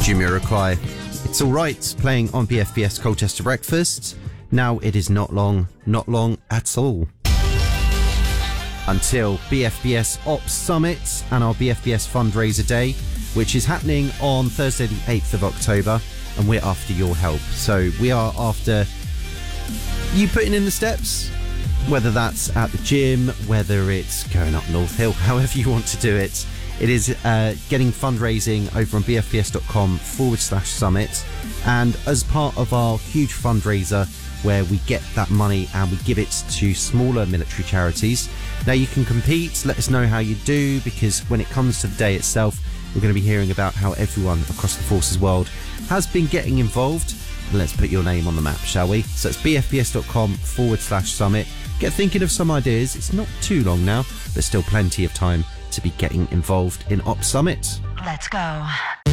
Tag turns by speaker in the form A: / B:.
A: Jamiroquai. It's alright, playing on BFBS Colchester Breakfast. Now it is not long at all. Until BFBS Ops Summit and our BFBS Fundraiser Day, which is happening on Thursday the 8th of October, and we're after your help. So we are after you putting in the steps, whether that's at the gym, whether it's going up North Hill, however you want to do it. It is getting fundraising over on bfbs.com/summit. And as part of our huge fundraiser where we get that money and we give it to smaller military charities. Now you can compete, let us know how you do, because when it comes to the day itself, we're going to be hearing about how everyone across the forces world has been getting involved. Let's put your name on the map, shall we? So it's bfbs.com/summit. Get thinking of some ideas. It's not too long now, but still plenty of time to be getting involved in Ops Summit.
B: Let's go.